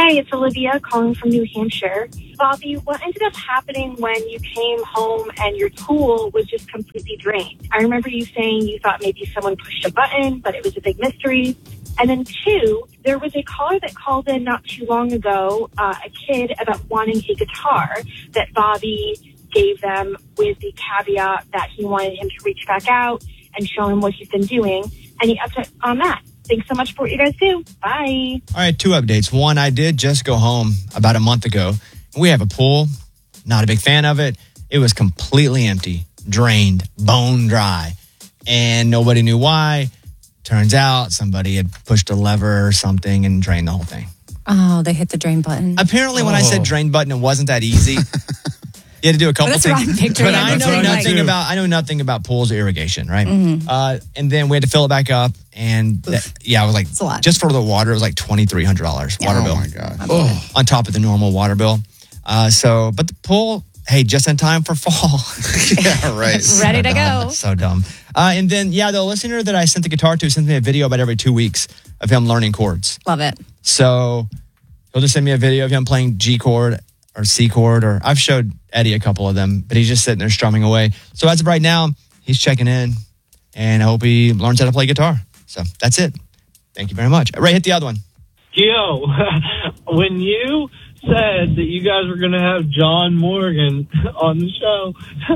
Hi, it's Olivia calling from New Hampshire. Bobby, what ended up happening when you came home and your tool was just completely drained? I remember you saying you thought maybe someone pushed a button, but it was a big mystery. And then 2, there was a caller that called in not too long ago, a kid about wanting a guitar that Bobby gave them with the caveat that he wanted him to reach back out and show him what he's been doing. And he upped it on that. Thanks so much for what you guys do. Bye. All right, 2 updates. One, I did just go home about a month ago. We have a pool. Not a big fan of it. It was completely empty, drained, bone dry, and nobody knew why. Turns out somebody had pushed a lever or something and drained the whole thing. Oh, they hit the drain button. Apparently, when I said drain button, it wasn't that easy. You had to do a couple that's things. what I'm picturing. But I know nothing about pools or irrigation, right? Mm-hmm. And then we had to fill it back up. And I was like, it's a lot. Just for the water, it was like $2,300 water bill. Oh, my God. On top of the normal water bill. But the pool, hey, just in time for fall. Yeah, right. Ready to go. So dumb. And then, the listener that I sent the guitar to sent me a video about every 2 weeks of him learning chords. Love it. So he'll just send me a video of him playing G chord or C chord, or I've showed Eddie a couple of them, but he's just sitting there strumming away. So as of right now, he's checking in, and I hope he learns how to play guitar. So that's it. Thank you very much. Ray, hit the other one. Yo, when you said that you guys were going to have John Morgan on the show,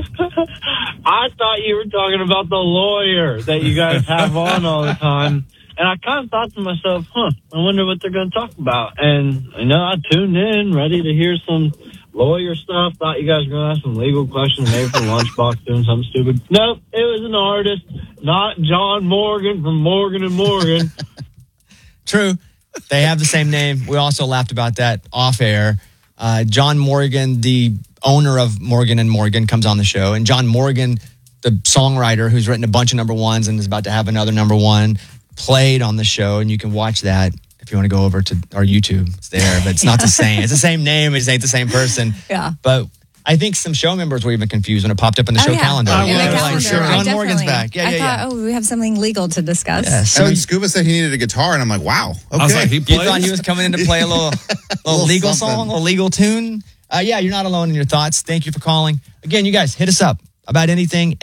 I thought you were talking about the lawyer that you guys have on all the time. And I kind of thought to myself, I wonder what they're going to talk about. And, I tuned in, ready to hear some lawyer stuff. Thought you guys were going to ask some legal questions, maybe for Lunchbox doing something stupid. Nope, it was an artist, not John Morgan from Morgan & Morgan. True. They have the same name. We also laughed about that off air. John Morgan, the owner of Morgan & Morgan, comes on the show. And John Morgan, the songwriter who's written a bunch of number ones and is about to have another number one, played on the show. And you can watch that if you want to go over to our YouTube. It's there, but it's not the same. It's the same name. It just ain't the same person. Yeah. But I think some show members were even confused when it popped up in the show calendar. In the They were calendar. like, sure, John Morgan's back. I thought, we have something legal to discuss. Yeah, So then Scuba said he needed a guitar, and I'm like, wow. Okay. I was like, You thought he was coming in to play a little legal something. song, a legal tune? You're not alone in your thoughts. Thank you for calling. Again, you guys, hit us up about anything,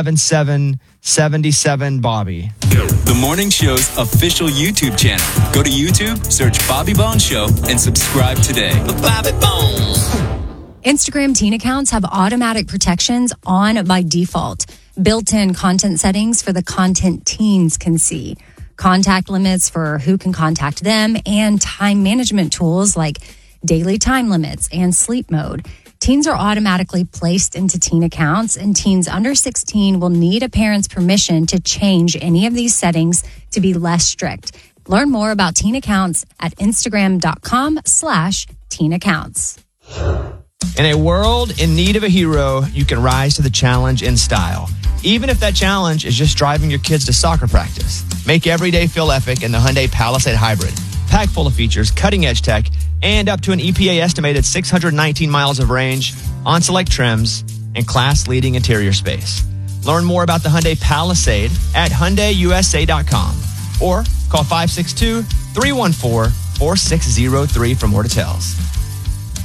877-77-BOBBY. The Morning Show's official YouTube channel. Go to YouTube, search Bobby Bones Show, and subscribe today. Bobby Bones. Instagram teen accounts have automatic protections on by default. Built-in content settings for the content teens can see. Contact limits for who can contact them, and time management tools like daily time limits and sleep mode. Teens are automatically placed into teen accounts, and teens under 16 will need a parent's permission to change any of these settings to be less strict. Learn more about teen accounts at Instagram.com/teen accounts. In a world in need of a hero, you can rise to the challenge in style. Even if that challenge is just driving your kids to soccer practice. Make every day feel epic in the Hyundai Palisade Hybrid. Packed full of features, cutting-edge tech, and up to an EPA estimated 619 miles of range on select trims and class-leading interior space. Learn more about the Hyundai Palisade at HyundaiUSA.com or call 562-314-4603 for more details.